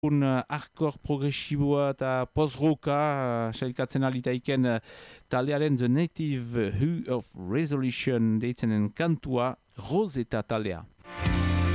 Hardcore progresiboa eta post-rocka sailkatzen alitaiken taldearen The Native Hue of Resolution deitzenen kantua Rosetta taldea.